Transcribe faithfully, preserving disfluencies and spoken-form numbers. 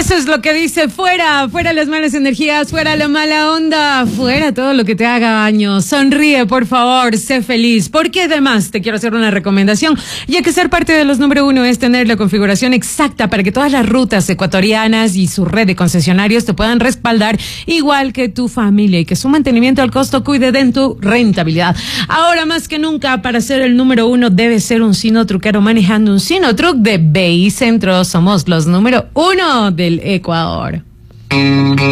Eso es lo que dice: fuera, fuera las malas energías, fuera la mala onda, fuera todo lo que te haga daño. Sonríe, por favor, sé feliz. Porque además te quiero hacer una recomendación, ya que ser parte de los número uno es tener la configuración exacta para que todas las rutas ecuatorianas y su red de concesionarios te puedan respaldar igual que tu familia y que su mantenimiento al costo cuide de tu rentabilidad. Ahora más que nunca, para ser el número uno debe ser un Sinotruquero manejando un Sinotruc de B I Centro. Somos los número uno del Ecuador.